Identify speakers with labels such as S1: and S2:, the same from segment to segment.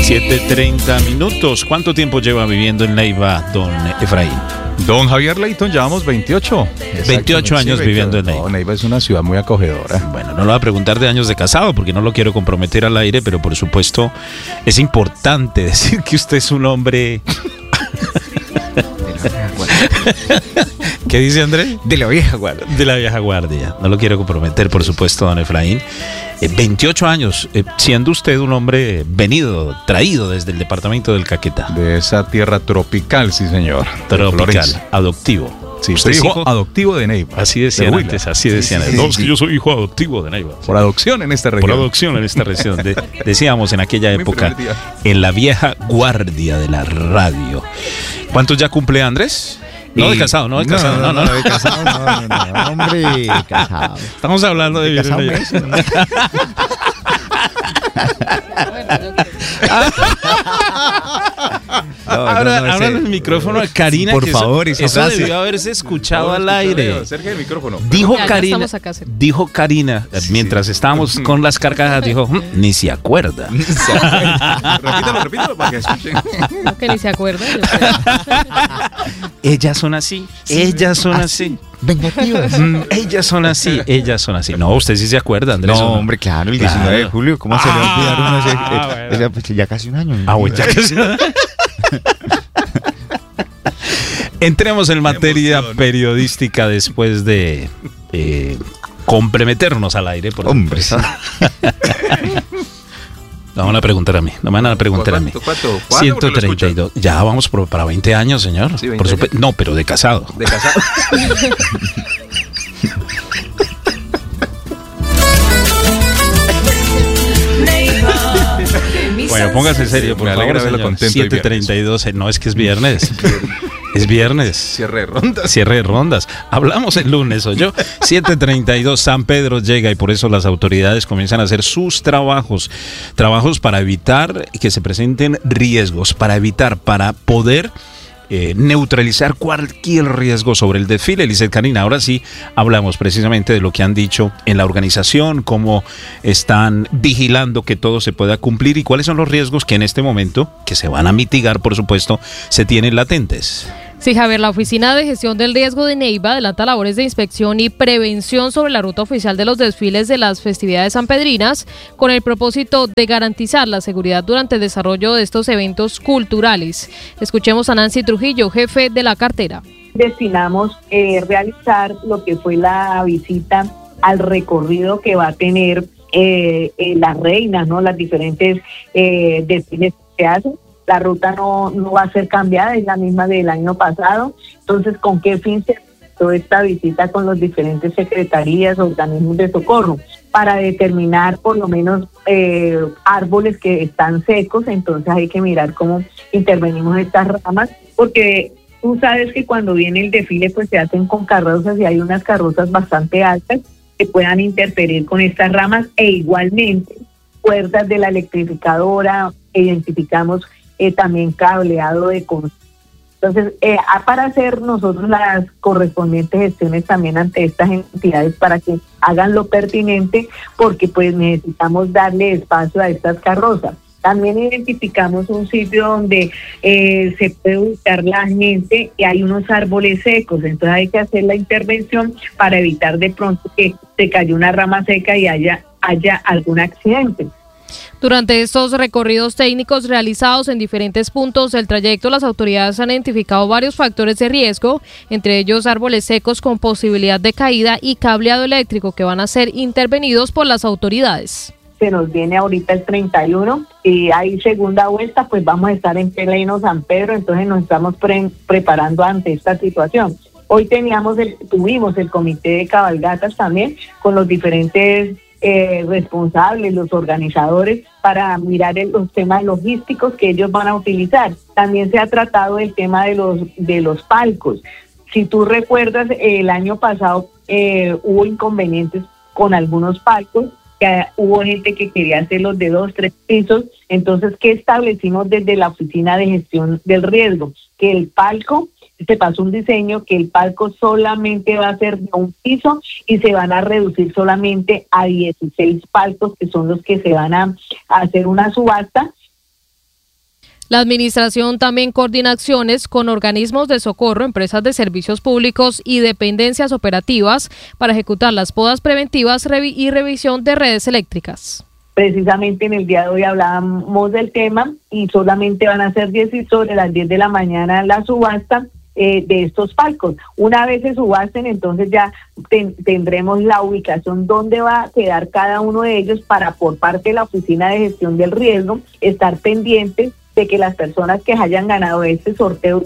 S1: 7:30. ¿Cuánto tiempo lleva viviendo en Neiva, don Efraín?
S2: Don Javier Leighton, llevamos 28.
S1: 28 años viviendo en Neiva.
S2: No, Neiva es una ciudad muy acogedora.
S1: Bueno, no lo voy a preguntar de años de casado porque no lo quiero comprometer al aire, pero por supuesto es importante decir que usted es un hombre... ¿Qué dice André?
S2: De la vieja guardia.
S1: De la vieja guardia. No lo quiero comprometer, por supuesto, don Efraín. 28 años, siendo usted un hombre traído desde el departamento del Caquetá.
S2: De esa tierra tropical, sí señor.
S1: Tropical, adoptivo.
S2: Sí, usted es hijo adoptivo de Neiva.
S1: Así decían antes, así decían. Sí, no, es que yo soy hijo adoptivo de Neiva.
S2: Por adopción en esta región.
S1: Por adopción en esta región. Decíamos en aquella época, en la vieja guardia de la radio. ¿Cuántos ya cumple Andrés? No de casado, no de casado.
S3: No, de casado, no, hombre, casado.
S1: Estamos hablando de
S3: casado
S1: Ahora el micrófono a Karina.
S3: Por favor,
S1: eso debió haberse escuchado al aire.
S2: Cerca del micrófono.
S1: Dijo Karina, mientras estábamos con las carcajadas, dijo, ni se acuerda.
S2: Repítalo para que escuchen.
S4: No, que ni se acuerda.
S1: Ellas son así.
S3: Vengativas.
S1: Ellas son así. No, usted sí se acuerda, Andrés.
S3: No, hombre, claro, el 19 de julio. ¿Cómo se le va a olvidar uno? Bueno. Pues ya casi un año.
S1: Bueno, ya casi un año. Entremos en materia periodística después de comprometernos al aire.
S3: Hombre, sí.
S1: No me van a preguntar a mí.
S2: ¿Cuánto?
S1: 132. Ya vamos para 20 años, señor.
S2: Sí, 20
S1: por supuesto. No, pero de casado.
S2: De casado.
S1: Bueno, póngase serio, por favor, señor. 7:32. No, es que es viernes. Es viernes. Cierre de rondas. Hablamos el lunes, ¿oyó? 7:32, San Pedro llega y por eso las autoridades comienzan a hacer sus trabajos. Trabajos para evitar que se presenten riesgos, para poder neutralizar cualquier riesgo sobre el desfile. Lizeth Karina, ahora sí hablamos precisamente de lo que han dicho en la organización, cómo están vigilando que todo se pueda cumplir y cuáles son los riesgos que en este momento, que se van a mitigar, por supuesto, se tienen latentes.
S4: Sí, Javier, la Oficina de Gestión del Riesgo de Neiva adelanta labores de inspección y prevención sobre la ruta oficial de los desfiles de las festividades sanpedrinas con el propósito de garantizar la seguridad durante el desarrollo de estos eventos culturales. Escuchemos a Nancy Trujillo, jefe de la cartera.
S5: Destinamos realizar lo que fue la visita al recorrido que va a tener las reinas, ¿no? Las diferentes desfiles que se hacen. La ruta no va a ser cambiada, es la misma del año pasado. Entonces, ¿con qué fin se hizo esta visita con las diferentes secretarías, organismos de socorro? Para determinar por lo menos árboles que están secos, entonces hay que mirar cómo intervenimos estas ramas, porque tú sabes que cuando viene el desfile pues se hacen con carrozas y hay unas carrozas bastante altas que puedan interferir con estas ramas e igualmente cuerdas de la electrificadora, identificamos también cableado de consumo. Entonces, para hacer nosotros las correspondientes gestiones también ante estas entidades para que hagan lo pertinente, porque pues necesitamos darle espacio a estas carrozas. También identificamos un sitio donde se puede ubicar la gente y hay unos árboles secos, entonces hay que hacer la intervención para evitar de pronto que se cayó una rama seca y haya algún accidente.
S4: Durante estos recorridos técnicos realizados en diferentes puntos del trayecto, las autoridades han identificado varios factores de riesgo, entre ellos árboles secos con posibilidad de caída y cableado eléctrico que van a ser intervenidos por las autoridades.
S5: Se nos viene ahorita el 31 y hay segunda vuelta, pues vamos a estar en pleno San Pedro, entonces nos estamos preparando ante esta situación. Hoy tuvimos el comité de cabalgatas también con los diferentes responsables, los organizadores, para mirar los temas logísticos que ellos van a utilizar. También se ha tratado el tema de los palcos. Si tú recuerdas, el año pasado hubo inconvenientes con algunos palcos, que hubo gente que quería hacerlos de 2, 3 pisos. Entonces, ¿qué establecimos desde la Oficina de Gestión del Riesgo? Que el palco, se pasó un diseño que el palco solamente va a ser de un piso y se van a reducir solamente a 16 palcos, que son los que se van a hacer una subasta.
S4: La administración también coordina acciones con organismos de socorro, empresas de servicios públicos y dependencias operativas para ejecutar las podas preventivas y revisión de redes eléctricas.
S5: Precisamente en el día de hoy hablábamos del tema y solamente van a ser 10 y sobre las 10 de la mañana la subasta de estos palcos. Una vez se subasten, entonces ya tendremos la ubicación donde va a quedar cada uno de ellos para, por parte de la Oficina de Gestión del Riesgo, estar pendientes de que las personas que hayan ganado este sorteo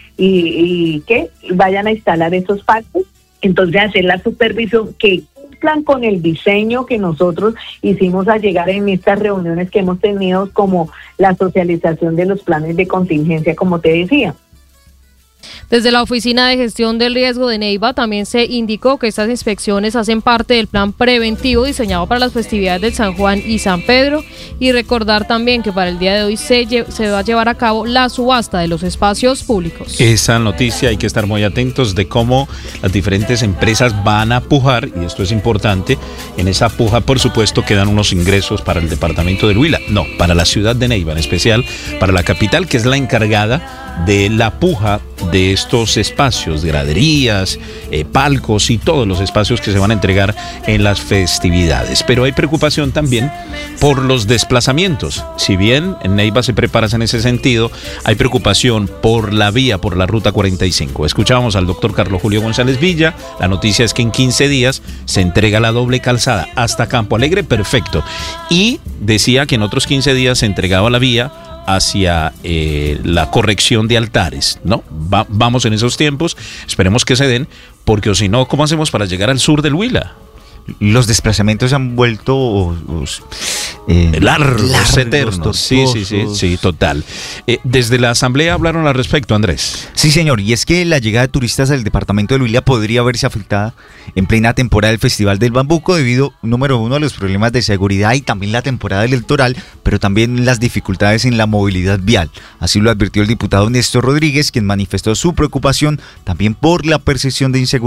S5: y que vayan a instalar esos palcos, entonces hacer la supervisión, que cumplan con el diseño que nosotros hicimos al llegar en estas reuniones que hemos tenido, como la socialización de los planes de contingencia, como te decía.
S4: Desde la Oficina de Gestión del Riesgo de Neiva también se indicó que estas inspecciones hacen parte del plan preventivo diseñado para las festividades del San Juan y San Pedro, y recordar también que para el día de hoy se va a llevar a cabo la subasta de los espacios públicos.
S1: Esa noticia hay que estar muy atentos de cómo las diferentes empresas van a pujar, y esto es importante. En esa puja, por supuesto, quedan unos ingresos para el departamento del Huila, no, para la ciudad de Neiva, en especial para la capital, que es la encargada de la puja de estos espacios, graderías, palcos y todos los espacios que se van a entregar en las festividades. Pero hay preocupación también por los desplazamientos. Si bien en Neiva se prepara en ese sentido, hay preocupación por la vía, por la ruta 45. Escuchábamos al doctor Carlos Julio González Villa. La noticia es que en 15 días se entrega la doble calzada hasta Campo Alegre, perfecto. Y decía que en otros 15 días se entregaba la vía hacia la corrección de altares, ¿no? Vamos en esos tiempos, esperemos que se den, porque o si no, ¿cómo hacemos para llegar al sur del Huila?
S3: Los desplazamientos han vuelto
S1: largos, eternos. Sí, total. Desde la asamblea hablaron al respecto, Andrés.
S3: Sí, señor, y es que la llegada de turistas al departamento de Huila podría verse afectada en plena temporada del Festival del Bambuco debido, número uno, a los problemas de seguridad y también la temporada electoral, pero también las dificultades en la movilidad vial. Así lo advirtió el diputado Néstor Rodríguez, quien manifestó su preocupación también por la percepción de inseguridad